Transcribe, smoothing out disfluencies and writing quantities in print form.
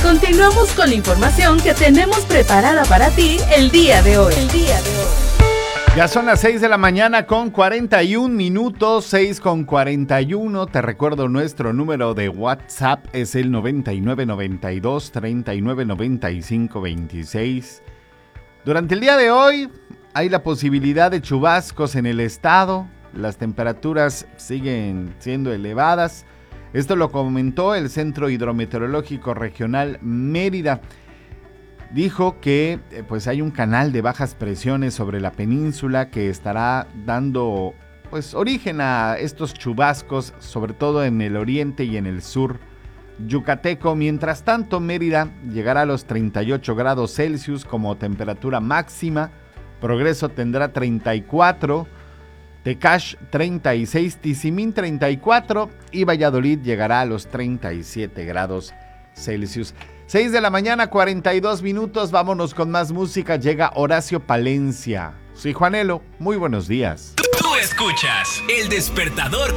Continuamos con la información que tenemos preparada para ti el día de hoy. Ya son las 6 de la mañana con 41 minutos, 6 con 41. Te recuerdo, nuestro número de WhatsApp es el 9992-399526. Durante el día de hoy hay la posibilidad de chubascos en el estado. Las temperaturas siguen siendo elevadas. Esto lo comentó el Centro Hidrometeorológico Regional Mérida. Dijo que pues hay un canal de bajas presiones sobre la península que estará dando pues origen a estos chubascos, sobre todo en el oriente y en el sur yucateco. Mientras tanto, Mérida llegará a los 38 grados Celsius como temperatura máxima. Progreso tendrá 34, Tecash 36, Tizimín 34 y Valladolid llegará a los 37 grados Celsius. 6 de la mañana, 42 minutos, vámonos con más música. Llega Horacio Palencia. Soy Juanelo, muy buenos días. Tú escuchas El Despertador